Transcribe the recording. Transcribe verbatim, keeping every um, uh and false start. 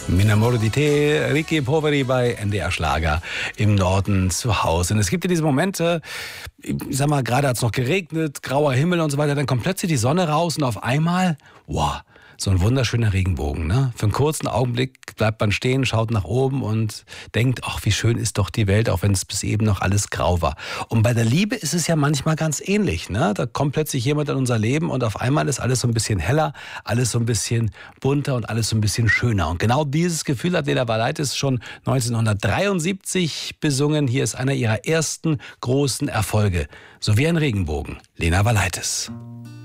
Min amore di te, Ricky Poveri bei N D R Schlager im Norden zu Hause. Und es gibt ja diese Momente, ich sag mal, gerade hat es noch geregnet, grauer Himmel und so weiter, dann kommt plötzlich die Sonne raus und auf einmal, wow, so ein wunderschöner Regenbogen. Ne? Für einen kurzen Augenblick bleibt man stehen, schaut nach oben und denkt, ach, wie schön ist doch die Welt, auch wenn es bis eben noch alles grau war. Und bei der Liebe ist es ja manchmal ganz ähnlich. Ne? Da kommt plötzlich jemand in unser Leben und auf einmal ist alles so ein bisschen heller, alles so ein bisschen bunter und alles so ein bisschen schöner. Und genau dieses Gefühl hat Lena Valaitis schon neunzehnhundertdreiundsiebzig besungen. Hier ist einer ihrer ersten großen Erfolge. So wie ein Regenbogen. Lena Valaitis.